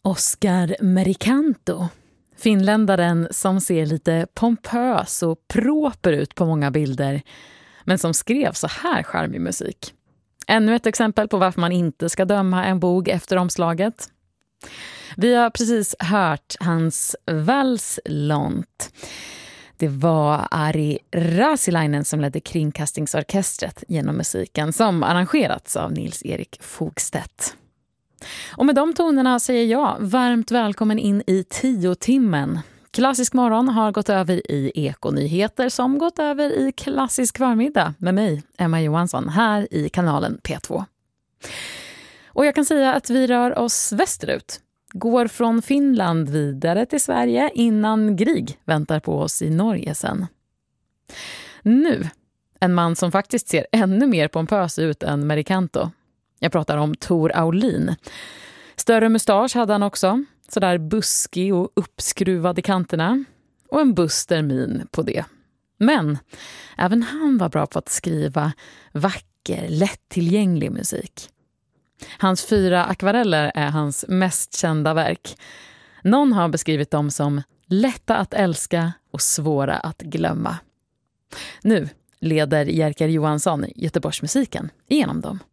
Oscar Merikanto, finländaren som ser lite pompös och proper ut på många bilder, men som skrev så här charmig musik. Ännu ett exempel på varför man inte ska döma en bok efter omslaget. Vi har precis hört hans Vals Lont. Det var Ari Rasilainen som ledde kringkastingsorkestret genom musiken som arrangerats av Nils-Erik Fogstedt. Och med de tonerna säger jag varmt välkommen in i 10-timmen. Klassisk morgon har gått över i Ekonyheter som gått över i klassisk förmiddag med mig, Emma Johansson, här i kanalen P2. Och jag kan säga att vi rör oss västerut. Går från Finland vidare till Sverige innan Grieg väntar på oss i Norge sen. Nu, en man som faktiskt ser ännu mer pompös ut än Merikanto. Jag pratar om Tor Aulin. Större mustasch hade han också, sådär buskig och uppskruvad i kanterna. Och en buster min på det. Men även han var bra på att skriva vacker, lättillgänglig musik. Hans 4 akvareller är hans mest kända verk. Någon har beskrivit dem som lätta att älska och svåra att glömma. Nu leder Jerker Johansson Göteborgsmusiken igenom dem.